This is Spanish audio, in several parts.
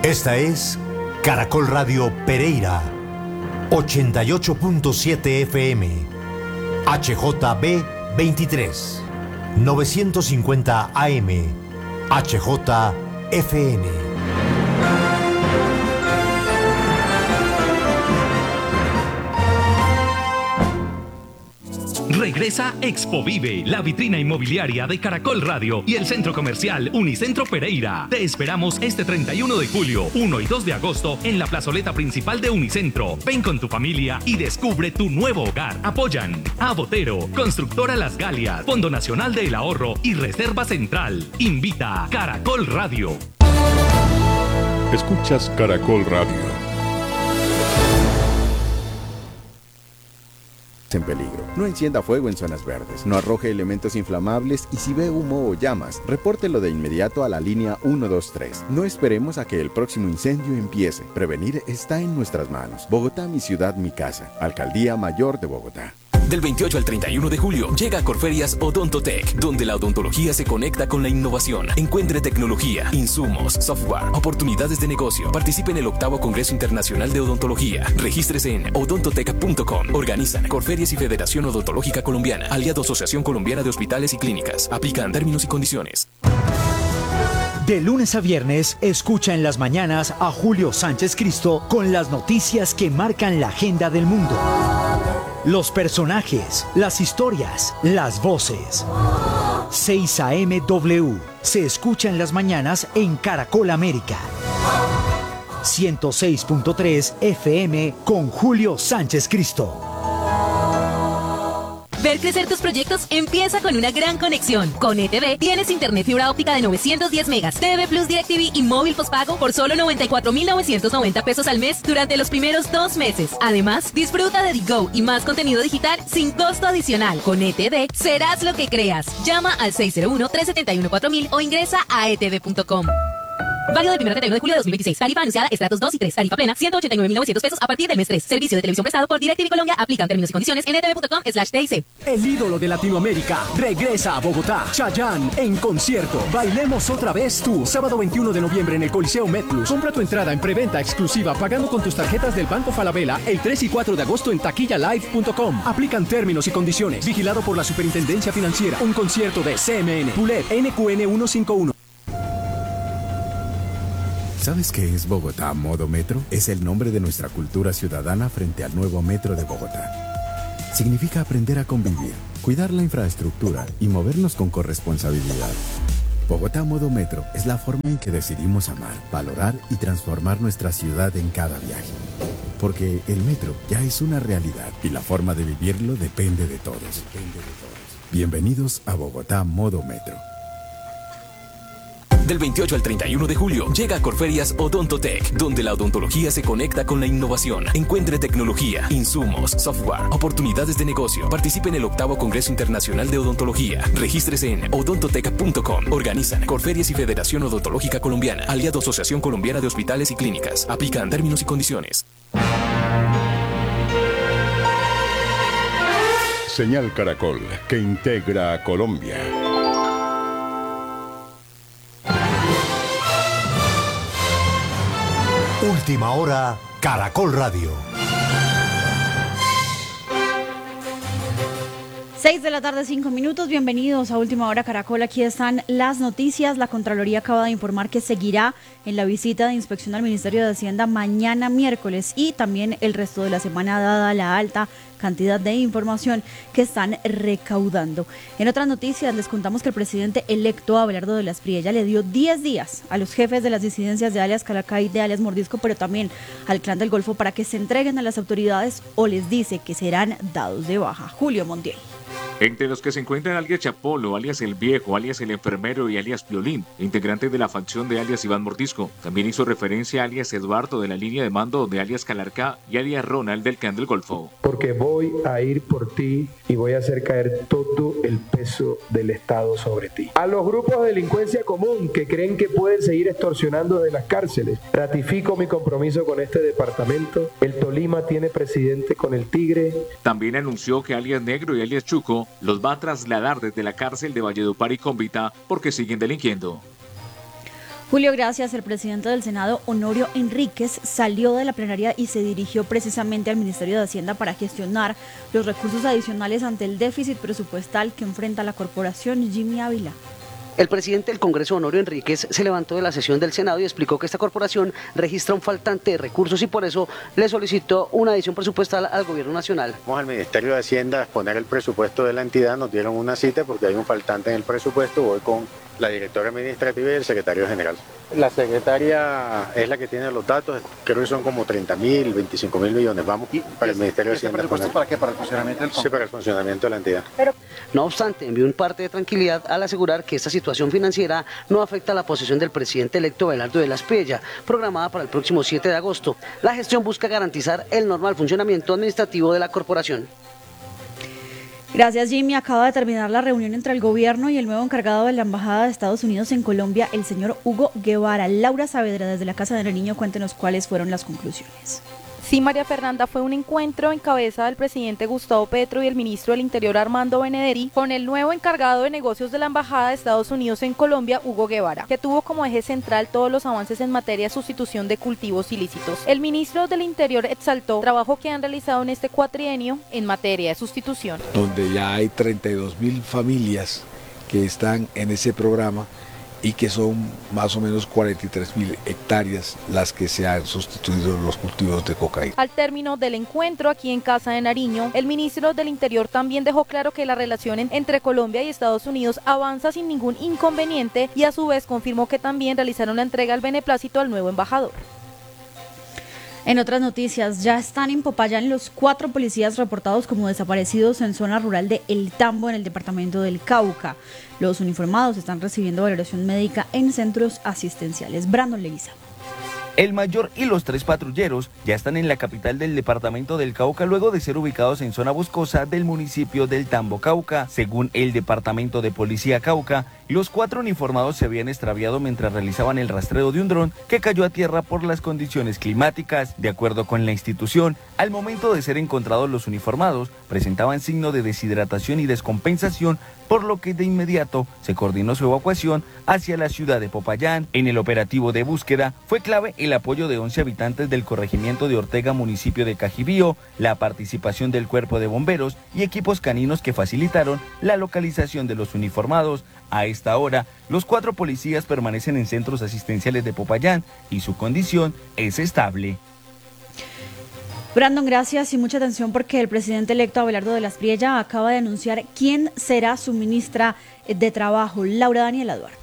Esta es Caracol Radio Pereira, 88.7 FM, HJB 23, 950 AM, HJFN. Regresa Expo Vive, la vitrina inmobiliaria de Caracol Radio y el centro comercial Unicentro Pereira. Te esperamos este 31 de julio, 1 y 2 de agosto en la plazoleta principal de Unicentro. Ven con tu familia y descubre tu nuevo hogar. Apoyan a Botero, Constructora Las Galias, Fondo Nacional del Ahorro y Reserva Central. Invita Caracol Radio. Escuchas Caracol Radio. En peligro. No encienda fuego en zonas verdes, no arroje elementos inflamables y si ve humo o llamas, repórtelo de inmediato a la línea 123. No esperemos a que el próximo incendio empiece. Prevenir está en nuestras manos. Bogotá, mi ciudad, mi casa. Alcaldía Mayor de Bogotá. Del 28 al 31 de julio llega a Corferias Odontotech, donde la odontología se conecta con la innovación. Encuentre tecnología, insumos, software, oportunidades de negocio. Participe en el 8º Congreso Internacional de Odontología. Regístrese en odontotech.com. Organizan Corferias y Federación Odontológica Colombiana. Aliado Asociación Colombiana de Hospitales y Clínicas. Aplican términos y condiciones. De lunes a viernes, escucha en las mañanas a Julio Sánchez Cristo con las noticias que marcan la agenda del mundo. Los personajes, las historias, las voces. 6 AM W. Se escucha en las mañanas en Caracol América. 106.3 FM con Julio Sánchez Cristo. Ver crecer tus proyectos empieza con una gran conexión. Con ETV tienes internet fibra óptica de 910 megas, TV Plus DirecTV y móvil postpago por solo 94.990 pesos al mes durante los primeros 2 meses. Además, disfruta de Digo y más contenido digital sin costo adicional. Con ETV serás lo que creas. Llama al 601-371-4000 o ingresa a etv.com. Válido del 1 al 31 de julio de 2026. Tarifa anunciada estratos 2 y 3. Tarifa plena 189.900 pesos a partir del mes 3. Servicio de televisión prestado por DirecTV Colombia. Aplican términos y condiciones en etv.com/TIC. El ídolo de Latinoamérica regresa a Bogotá. Chayanne en concierto. Bailemos otra vez tú. Sábado 21 de noviembre en el Coliseo MedPlus. Compra tu entrada en preventa exclusiva pagando con tus tarjetas del Banco Falabella el 3 y 4 de agosto en taquillalive.com. Aplican términos y condiciones. Vigilado por la Superintendencia Financiera. Un concierto de CMN. Pulet NQN 151. ¿Sabes qué es Bogotá Modo Metro? Es el nombre de nuestra cultura ciudadana frente al nuevo metro de Bogotá. Significa aprender a convivir, cuidar la infraestructura y movernos con corresponsabilidad. Bogotá Modo Metro es la forma en que decidimos amar, valorar y transformar nuestra ciudad en cada viaje. Porque el metro ya es una realidad y la forma de vivirlo depende de todos. Bienvenidos a Bogotá Modo Metro. Del 28 al 31 de julio llega a Corferias Odontotech, donde la odontología se conecta con la innovación. Encuentre tecnología, insumos, software, oportunidades de negocio. Participe en el 8º Congreso Internacional de Odontología. Regístrese en odontotech.com. Organizan Corferias y Federación Odontológica Colombiana. Aliado Asociación Colombiana de Hospitales y Clínicas. Aplican términos y condiciones. Señal Caracol, que integra a Colombia. Última hora, Caracol Radio. 6 de la tarde, 5 minutos. Bienvenidos a Última Hora Caracol. Aquí están las noticias. La Contraloría acaba de informar que seguirá en la visita de inspección al Ministerio de Hacienda mañana miércoles y también el resto de la semana, dada la alta cantidad de información que están recaudando. En otras noticias les contamos que el presidente electo Abelardo de la Espriella le dio 10 días a los jefes de las disidencias de alias Calacay, de alias Mordisco, pero también al Clan del Golfo para que se entreguen a las autoridades o les dice que serán dados de baja. Julio Montiel. Entre los que se encuentran alias Chapolo, alias El Viejo, alias El Enfermero y alias Piolín, integrante de la facción de alias Iván Mordisco. También hizo referencia a alias Eduardo de la línea de mando de alias Calarcá y alias Ronald del Clan del Golfo. Porque voy a ir por ti y voy a hacer caer todo el peso del Estado sobre ti. A los grupos de delincuencia común que creen que pueden seguir extorsionando desde las cárceles, ratifico mi compromiso con este departamento. El Tolima tiene presidente con el Tigre. También anunció que alias Negro y alias Chuco los va a trasladar desde la cárcel de Valledupar y Cómbita porque siguen delinquiendo. Julio, gracias. El presidente del Senado, Honorio Enríquez, salió de la plenaria y se dirigió precisamente al Ministerio de Hacienda para gestionar los recursos adicionales ante el déficit presupuestal que enfrenta la corporación. Jimmy Ávila. El presidente del Congreso, Honorio Enríquez, se levantó de la sesión del Senado y explicó que esta corporación registra un faltante de recursos y por eso le solicitó una adición presupuestal al gobierno nacional. Vamos al Ministerio de Hacienda a exponer el presupuesto de la entidad, nos dieron una cita porque hay un faltante en el presupuesto, voy con la directora administrativa y el secretario general. La secretaria es la que tiene los datos, creo que son como 30.000, 25.000 millones, vamos para el Ministerio de Hacienda. ¿Este presupuesto para qué? ¿Para el funcionamiento del Congreso? Sí, para el funcionamiento de la entidad. No obstante, envió un parte de tranquilidad al asegurar que esta situación financiera no afecta a la posesión del presidente electo Abelardo de la Espriella, programada para el próximo 7 de agosto. La gestión busca garantizar el normal funcionamiento administrativo de la corporación. Gracias, Jimmy. Acaba de terminar la reunión entre el gobierno y el nuevo encargado de la Embajada de Estados Unidos en Colombia, el señor Hugo Guevara. Laura Saavedra, desde la Casa del Niño, cuéntenos cuáles fueron las conclusiones. Sí, María Fernanda, fue un encuentro en cabeza del presidente Gustavo Petro y el ministro del Interior Armando Benedetti con el nuevo encargado de negocios de la Embajada de Estados Unidos en Colombia, Hugo Guevara, que tuvo como eje central todos los avances en materia de sustitución de cultivos ilícitos. El ministro del Interior exaltó el trabajo que han realizado en este cuatrienio en materia de sustitución. Donde ya hay 32.000 familias que están en ese programa y que son más o menos 43.000 hectáreas las que se han sustituido los cultivos de cocaína. Al término del encuentro aquí en Casa de Nariño, el ministro del Interior también dejó claro que la relación entre Colombia y Estados Unidos avanza sin ningún inconveniente y a su vez confirmó que también realizaron la entrega del beneplácito al nuevo embajador. En otras noticias, ya están en Popayán los 4 policías reportados como desaparecidos en zona rural de El Tambo, en el departamento del Cauca. Los uniformados están recibiendo valoración médica en centros asistenciales. Brandon Leguizamo. El mayor y los 3 patrulleros ya están en la capital del departamento del Cauca luego de ser ubicados en zona boscosa del municipio del Tambo, Cauca. Según el departamento de policía Cauca, los 4 uniformados se habían extraviado mientras realizaban el rastreo de un dron que cayó a tierra por las condiciones climáticas. De acuerdo con la institución, al momento de ser encontrados los uniformados presentaban signo de deshidratación y descompensación, por lo que de inmediato se coordinó su evacuación hacia la ciudad de Popayán. En el operativo de búsqueda fue clave el apoyo de 11 habitantes del corregimiento de Ortega, municipio de Cajibío, la participación del cuerpo de bomberos y equipos caninos que facilitaron la localización de los uniformados. A esta hora, los 4 policías permanecen en centros asistenciales de Popayán y su condición es estable. Brandon, gracias y mucha atención porque el presidente electo Abelardo de la Espriella acaba de anunciar quién será su ministra de Trabajo, Laura Daniela Duarte.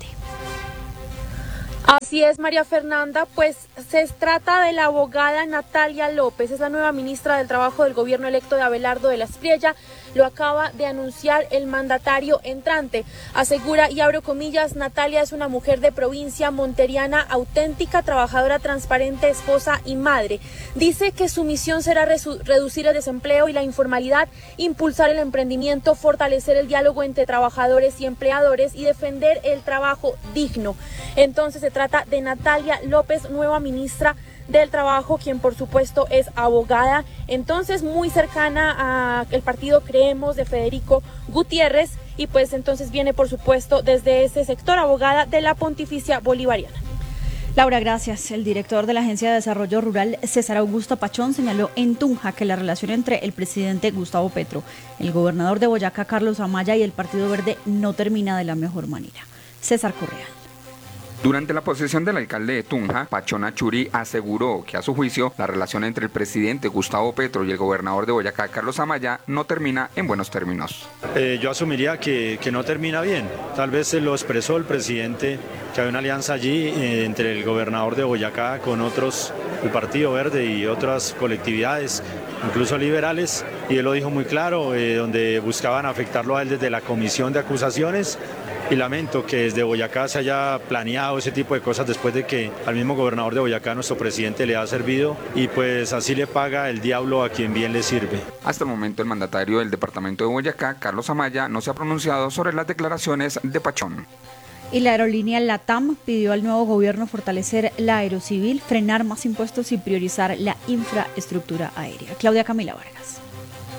Así es, María Fernanda, pues se trata de la abogada Natalia López, es la nueva ministra del Trabajo del gobierno electo de Abelardo de la Espriella. Lo acaba de anunciar el mandatario entrante. Asegura, y abro comillas, Natalia es una mujer de provincia monteriana, auténtica, trabajadora, transparente, esposa y madre. Dice que su misión será reducir el desempleo y la informalidad, impulsar el emprendimiento, fortalecer el diálogo entre trabajadores y empleadores y defender el trabajo digno. Entonces se trata de Natalia López, nueva ministra del Trabajo, quien por supuesto es abogada, entonces muy cercana al partido Creemos de Federico Gutiérrez, y pues entonces viene por supuesto desde ese sector, abogada de la Pontificia Bolivariana. Laura, gracias. El director de la Agencia de Desarrollo Rural, César Augusto Pachón, señaló en Tunja que la relación entre el presidente Gustavo Petro, el gobernador de Boyacá, Carlos Amaya, y el Partido Verde no termina de la mejor manera. César Correa. Durante la posesión del alcalde de Tunja, Pachón Achuri aseguró que a su juicio la relación entre el presidente Gustavo Petro y el gobernador de Boyacá, Carlos Amaya, no termina en buenos términos. Yo asumiría que no termina bien. Tal vez se lo expresó el presidente, que hay una alianza allí entre el gobernador de Boyacá con otros, el Partido Verde y otras colectividades, incluso liberales, y él lo dijo muy claro, donde buscaban afectarlo a él desde la comisión de acusaciones. Y lamento que desde Boyacá se haya planeado ese tipo de cosas después de que al mismo gobernador de Boyacá, nuestro presidente, le ha servido, y pues así le paga el diablo a quien bien le sirve. Hasta el momento el mandatario del departamento de Boyacá, Carlos Amaya, no se ha pronunciado sobre las declaraciones de Pachón. Y la aerolínea LATAM pidió al nuevo gobierno fortalecer la aerocivil, frenar más impuestos y priorizar la infraestructura aérea. Claudia Camila Vargas.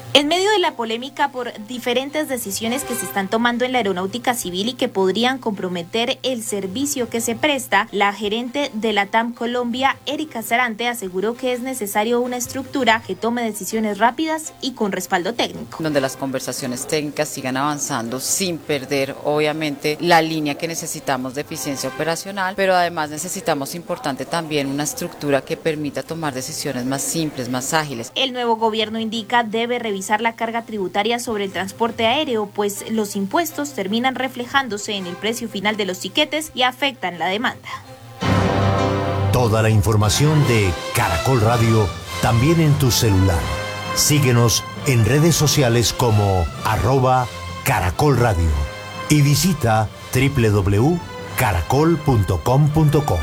En medio de la polémica por diferentes decisiones que se están tomando en la aeronáutica civil y que podrían comprometer el servicio que se presta, la gerente de la TAM Colombia, Erika Sarante, aseguró que es necesario una estructura que tome decisiones rápidas y con respaldo técnico. Donde las conversaciones técnicas sigan avanzando sin perder, obviamente, la línea que necesitamos de eficiencia operacional, pero además necesitamos, importante también, una estructura que permita tomar decisiones más simples, más ágiles. El nuevo gobierno indica debe revisar la carga tributaria sobre el transporte aéreo, pues los impuestos terminan reflejándose en el precio final de los tiquetes y afectan la demanda. Toda la información de Caracol Radio también en tu celular. Síguenos en redes sociales como @Caracol Radio y visita www.caracol.com.co.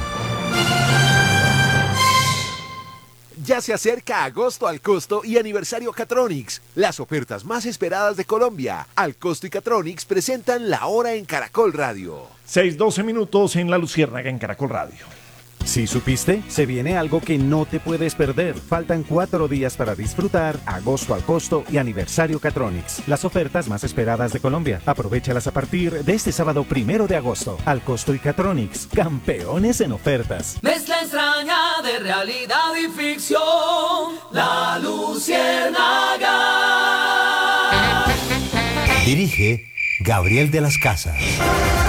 Ya se acerca agosto al costo y aniversario Catronics, las ofertas más esperadas de Colombia. Al costo y Catronics presentan la hora en Caracol Radio. 6:12 minutos en La Luciérnaga en Caracol Radio. ¿Sí supiste? Se viene algo que no te puedes perder. Faltan 4 días para disfrutar agosto al costo y aniversario Catronics, las ofertas más esperadas de Colombia. Aprovéchalas a partir de este sábado 1 de agosto. Al costo y Catronics, campeones en ofertas. Mezcla extraña de realidad y ficción, La Luciérnaga. Dirige Gabriel de las Casas.